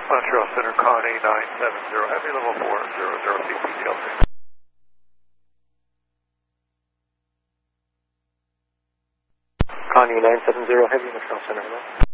Montreal Center, Connie 970, Heavy level 400 CP Delta. Connie 970, Heavy, Montreal Center, hello.